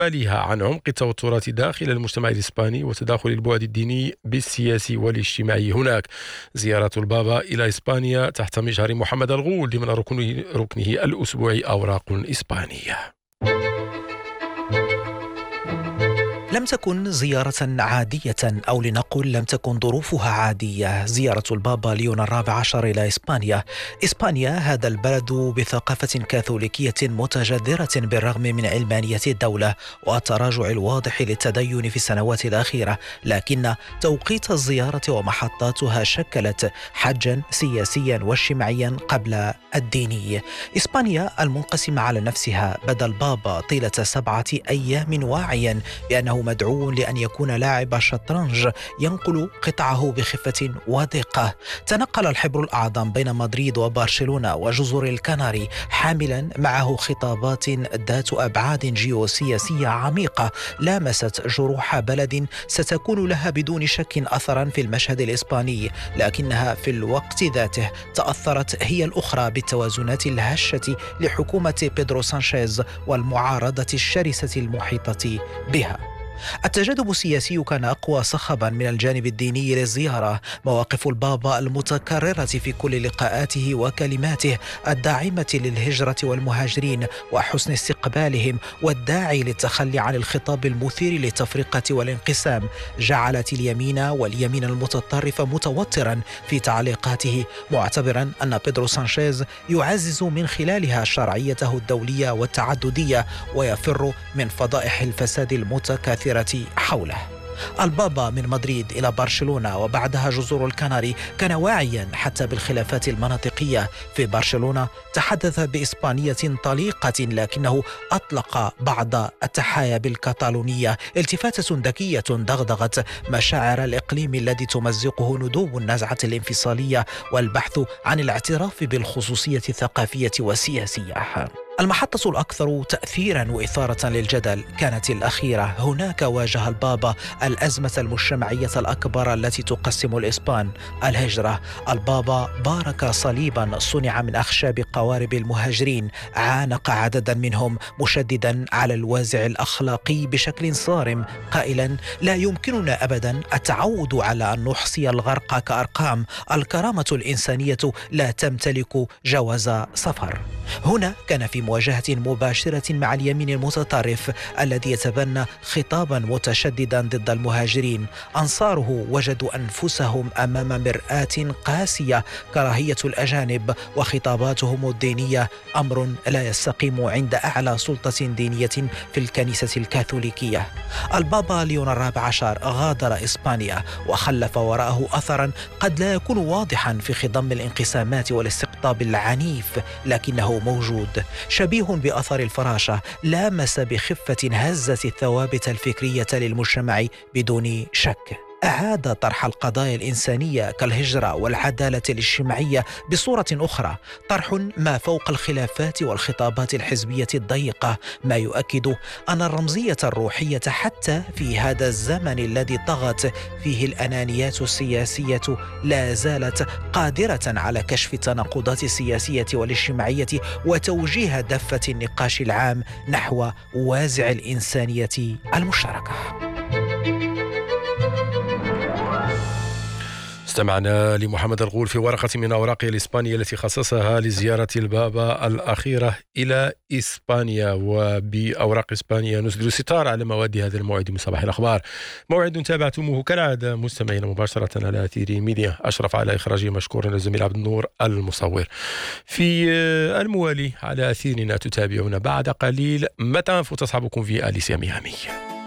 بسؤالها عن عمق التوترات داخل المجتمع الإسباني وتداخل البعد الديني بالسياسي والاجتماعي هناك. زيارة البابا إلى إسبانيا تحت مجهر محمد الغول ضمن ركنه الأسبوعي أوراق إسبانية. لم تكن زيارة عادية، أو لنقل لم تكن ظروفها عادية. زيارة البابا ليون الرابع عشر إلى إسبانيا هذا البلد بثقافة كاثوليكية متجذرة بالرغم من علمانية الدولة والتراجع الواضح للتدين في السنوات الأخيرة، لكن توقيت الزيارة ومحطاتها شكلت حجا سياسيا واجتماعيا قبل الديني. إسبانيا المنقسمة على نفسها بدا البابا طيلة 7 أيام واعيا بأنه مدعو لأن يكون لاعب شطرنج ينقل قطعه بخفة ودقة. تنقل الحبر الأعظم بين مدريد وبرشلونة وجزر الكناري حاملا معه خطابات ذات أبعاد جيوسياسية عميقة لامست جروح بلد ستكون لها بدون شك أثرا في المشهد الإسباني، لكنها في الوقت ذاته تأثرت هي الأخرى بالتوازنات الهشة لحكومة بيدرو سانشيز والمعارضة الشرسة المحيطة بها. التجاذب السياسي كان أقوى صخبا من الجانب الديني للزيارة. مواقف البابا المتكررة في كل لقاءاته وكلماته الداعمة للهجرة والمهاجرين وحسن استقبالهم والداعي للتخلي عن الخطاب المثير للتفرقة والانقسام جعلت اليمين واليمين المتطرف متوترا في تعليقاته، معتبرا أن بيدرو سانشيز يعزز من خلالها شرعيته الدولية والتعددية ويفر من فضائح الفساد المتكاثرة حوله. البابا من مدريد إلى برشلونة وبعدها جزر الكناري كان واعيا حتى بالخلافات المناطقية. في برشلونة تحدث بإسبانية طليقة، لكنه أطلق بعض التحايا بالكتالونية، التفاتة ذكية دغدغت مشاعر الإقليم الذي تمزقه ندوب النزعة الانفصالية والبحث عن الاعتراف بالخصوصية الثقافية والسياسية. المحطة الأكثر تأثيرا وإثارة للجدل كانت الأخيرة. هناك واجه البابا الأزمة المجتمعية الأكبر التي تقسم الإسبان، الهجرة. البابا بارك صليبا صنع من أخشاب قوارب المهاجرين، عانق عددا منهم مشددا على الوازع الأخلاقي بشكل صارم، قائلا: لا يمكننا أبدا التعود على أن نحصي الغرق كأرقام، الكرامة الإنسانية لا تمتلك جواز سفر. هنا كان في مواجهة مباشرة مع اليمين المتطرف الذي يتبنى خطابا متشددا ضد المهاجرين. أنصاره وجدوا أنفسهم أمام مرآة قاسية، كراهية الأجانب وخطاباتهم الدينية أمر لا يستقيم عند أعلى سلطة دينية في الكنيسة الكاثوليكية. البابا ليون الرابع عشر غادر إسبانيا وخلف وراءه أثرا قد لا يكون واضحا في خضم الانقسامات والاستقطاب العنيف، لكنه موجود، شبيه بأثر الفراشة، لامس بخفة هزة الثوابت الفكرية للمجتمع بدون شك. أعاد طرح القضايا الإنسانية كالهجرة والعدالة الاجتماعية بصورة أخرى، طرح ما فوق الخلافات والخطابات الحزبية الضيقة، ما يؤكد أن الرمزية الروحية حتى في هذا الزمن الذي طغت فيه الأنانيات السياسية لا زالت قادرة على كشف التناقضات السياسية والاجتماعية وتوجيه دفة النقاش العام نحو وازع الإنسانية المشتركة. استمعنا لمحمد الغول في ورقة من أوراقه الإسبانية التي خصصها لزيارة البابا الأخيرة إلى إسبانيا. وبأوراق إسبانيا نسدل ستار على مواد هذا الموعد من صباح الأخبار، موعد تابعتموه كالعادة مستمعين مباشرة على أثير ميديا. أشرف على إخراجه مشكورا الزميل عبد النور المصور. في الموالي على أثيرنا تتابعون بعد قليل متى تصحبكم في أليسيا ميامي.